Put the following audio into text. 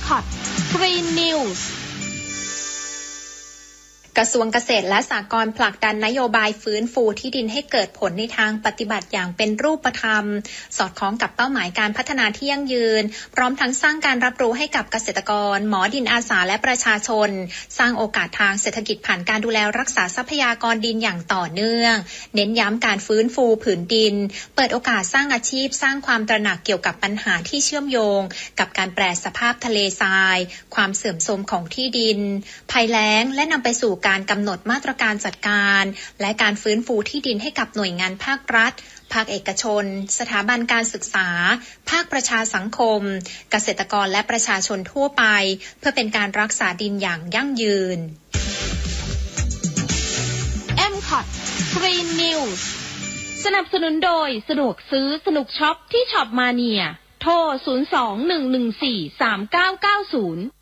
Mcott Green News กระทรวงเกษตรและสหกรณ์ผลักดันนโยบายฟื้นฟูที่ดินให้เกิดผลในทางปฏิบัติอย่างเป็นรูปธรรมสอดคล้องกับเป้าหมายการพัฒนาที่ยั่งยืนพร้อมทั้งสร้างการรับรู้ให้กับเกษตรกรหมอดินอาสาและประชาชนสร้างโอกาสทางเศรษฐกิจผ่านการดูแลรักษาทรัพยากรดินอย่างต่อเนื่องเน้นย้ำการฟื้นฟูผืนดินเปิดโอกาสสร้างอาชีพสร้างความตระหนักเกี่ยวกับปัญหาที่เชื่อมโยงกับการแปรสภาพทะเลทรายความเสื่อมโทรมของที่ดินภัยแล้งและนำไปสู่การกำหนดมาตรการจัดการและการฟื้นฟูที่ดินให้กับหน่วยงานภาครัฐภาคเอกชนสถาบันการศึกษาภาคประชาสังคมเกษตรกรและประชาชนทั่วไปเพื่อเป็นการรักษาดินอย่างยั่งยืน Mcott Green News สนับสนุนโดยสะดวกซื้อสนุกช็อปที่ช็อปมาเนียโทร 02-114-3990